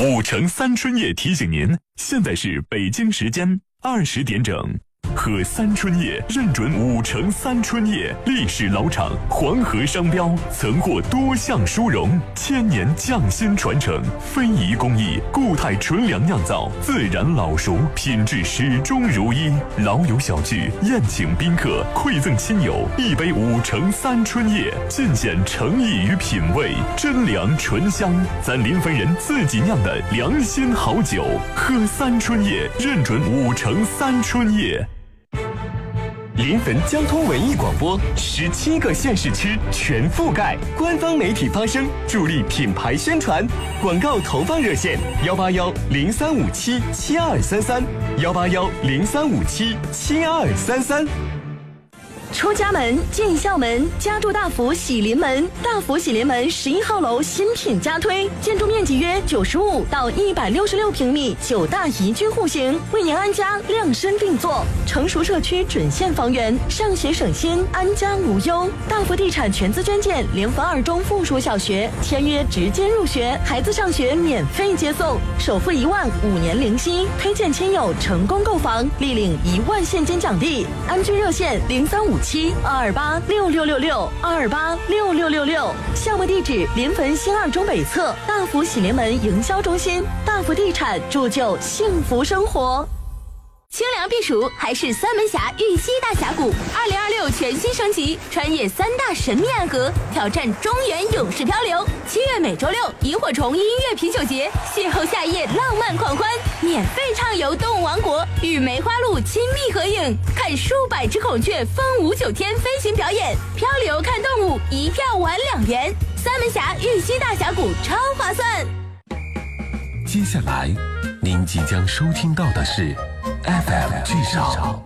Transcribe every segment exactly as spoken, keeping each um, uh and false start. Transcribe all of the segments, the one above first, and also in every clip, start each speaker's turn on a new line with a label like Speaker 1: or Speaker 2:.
Speaker 1: 五城三春夜提醒您，现在是北京时间二十点整。喝三春夜认准五城三春夜，历史老厂，黄河商标，曾获多项殊荣，千年匠心传承，非遗工艺，固态纯粮酿造，自然老熟，品质始终如一。老友小聚，宴请宾客，馈赠亲友一杯五城三春夜，尽显诚意与品味，真粮醇香，咱临汾人自己酿的良心好酒。喝三春夜认准五城三春夜。
Speaker 2: 临汾交通文艺广播，十七个县市区全覆盖，官方媒体发声，助力品牌宣传。广告投放热线：幺八幺零三五七七二三三，幺八幺零三五七七二三三。
Speaker 3: 出家门进校门，家住大福喜临门。大福喜临门十一号楼新品加推，建筑面积约九十五到一百六十六平米，九大宜居户型，为您安家量身定做。成熟社区准现房源，上学省心，安家无忧。大福地产全资捐建临汾二中附属小学，签约直接入学，孩子上学免费接送，首付一万，五年零息。推荐亲友成功购房，立领一万现金奖励。安居热线零三五七二二八六六六六二二八六六六六，项目地址临汾新二中北侧大福喜临门营销中心。大福地产铸就幸福生活。
Speaker 4: 清凉避暑还是三门峡玉溪大峡谷，二零二六全新升级，穿越三大神秘暗河，挑战中原勇士漂流。七月每周六，萤火虫音乐啤酒节，邂逅夏夜浪漫狂欢，免费畅游动物王国，与梅花鹿亲密合影，看数百只孔雀风舞九天飞行表演，漂流看动物，一票玩两元。三门峡玉溪大峡谷超划算。
Speaker 5: 接下来，您即将收听到的是 F M 剧场。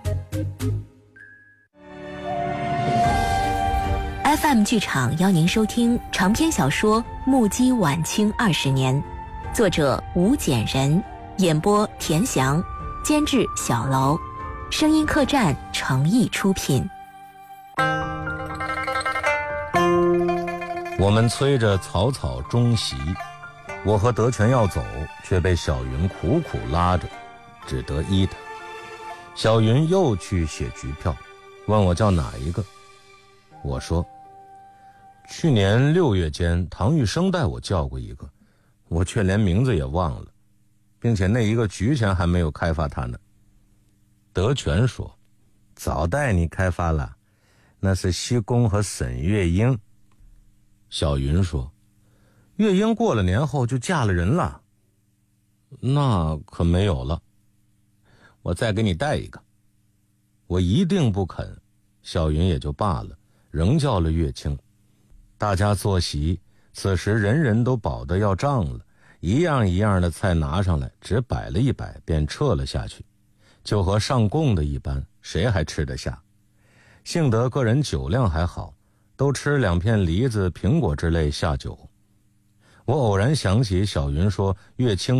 Speaker 6: F M 剧场邀您收听长篇小说《目击晚清二十年》，作者吴简人，演播田翔，监制小楼，声音客栈诚意出品。
Speaker 7: 我们催着草草中席，我和德全要走，却被小云苦苦拉着，只得依他。小云又去写局票，问我叫哪一个。我说去年六月间唐玉生带我叫过一个，我却连名字也忘了，并且那一个局钱还没有开发他呢。德全说早带你开发了，那是西宫和沈月英。小云说月英过了年后就嫁了人了。那可没有了，我再给你带一个。我一定不肯，小云也就罢了，仍叫了月清。大家坐席，此时人人都饱得要胀了，一样一样的菜拿上来，只摆了一摆便撤了下去，就和上供的一般，谁还吃得下？幸得个人酒量还好，都吃两片梨子、苹果之类下酒。我偶然想起小云说月清